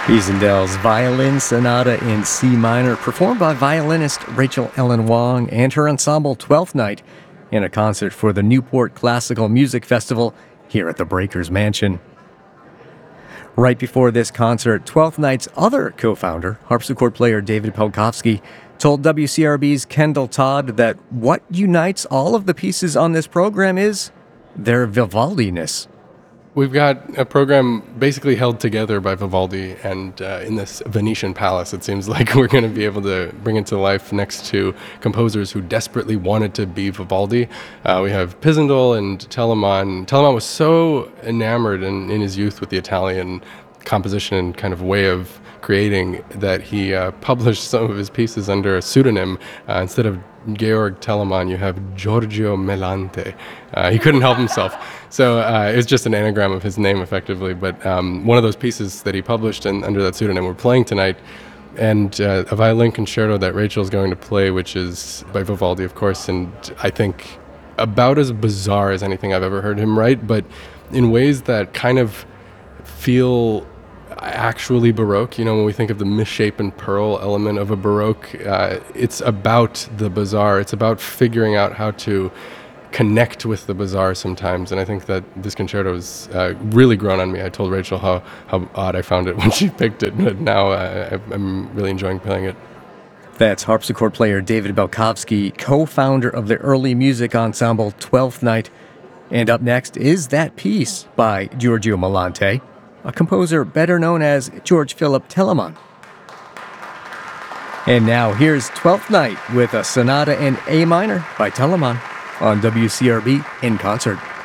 Wiesendel's Violin Sonata in C minor, performed by violinist Rachel Ellen Wong and her ensemble Twelfth Night in a concert for the Newport Classical Music Festival here at the Breakers Mansion. Right before this concert, Twelfth Night's other co-founder, harpsichord player David Pelkovsky, told WCRB's Kendall Todd that what unites all of the pieces on this program is their Vivaldi-ness. We've got a program basically held together by Vivaldi, and in this Venetian palace, it seems like we're going to be able to bring it to life next to composers who desperately wanted to be Vivaldi. We have Pisendel and Telemann. Telemann was so enamored in his youth with the Italian composition and kind of way of creating that he published some of his pieces under a pseudonym. Instead of Georg Telemann, you have Giorgio Melante. He couldn't help himself. So it's just an anagram of his name, effectively. But one of those pieces that he published under that pseudonym we're playing tonight, and a violin concerto that Rachel's going to play, which is by Vivaldi, of course, and I think about as bizarre as anything I've ever heard him write, but in ways that kind of feel actually Baroque. You know, when we think of the misshapen pearl element of a Baroque, it's about the bizarre. It's about figuring out how to connect with the bizarre sometimes. And I think that this concerto has really grown on me. I told Rachel how odd I found it when she picked it, but now I'm really enjoying playing it. That's harpsichord player David Pelkovsky, co-founder of the early music ensemble Twelfth Night. And up next is that piece by Giorgio Melante, a composer better known as George Philip Telemann. And now here's Twelfth Night with a sonata in A minor by Telemann on WCRB in concert.